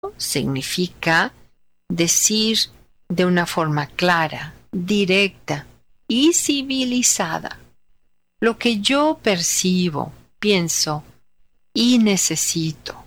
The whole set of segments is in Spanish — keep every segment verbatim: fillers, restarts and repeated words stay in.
significa decir de una forma clara, directa y civilizada lo que yo percibo, pienso y necesito.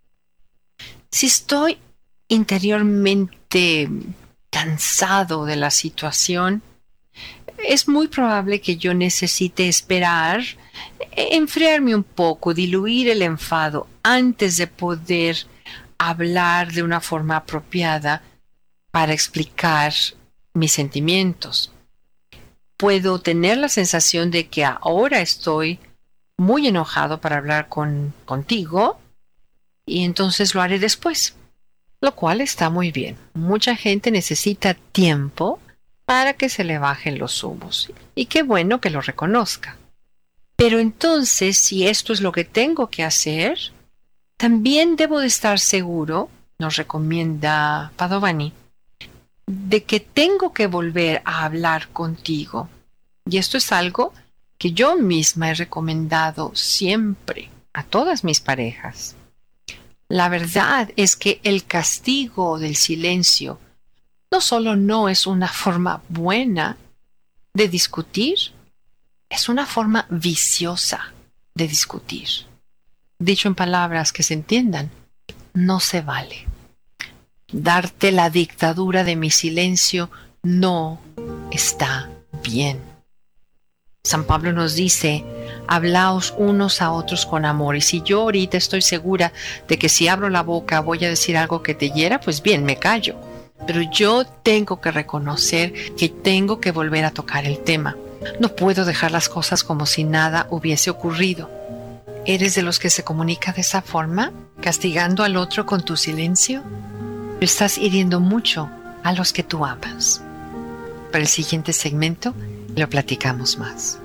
Si estoy interiormente cansado de la situación, es muy probable que yo necesite esperar, enfriarme un poco, diluir el enfado antes de poder hablar de una forma apropiada para explicar mis sentimientos. Puedo tener la sensación de que ahora estoy muy enojado para hablar con, contigo y entonces lo haré después, lo cual está muy bien. Mucha gente necesita tiempo para que se le bajen los humos y qué bueno que lo reconozca. Pero entonces, si esto es lo que tengo que hacer, también debo de estar seguro, nos recomienda Padovani, de que tengo que volver a hablar contigo. Y esto es algo que yo misma he recomendado siempre a todas mis parejas. La verdad es que el castigo del silencio no solo no es una forma buena de discutir, es una forma viciosa de discutir. Dicho en palabras que se entiendan, no se vale. Darte la dictadura de mi silencio no está bien. San Pablo nos dice, hablaos unos a otros con amor. Y si yo ahorita estoy segura de que si abro la boca voy a decir algo que te hiera, pues bien, me callo. Pero yo tengo que reconocer que tengo que volver a tocar el tema. No puedo dejar las cosas como si nada hubiese ocurrido. ¿Eres de los que se comunica de esa forma, castigando al otro con tu silencio? Estás hiriendo mucho a los que tú amas. Para el siguiente segmento lo platicamos más.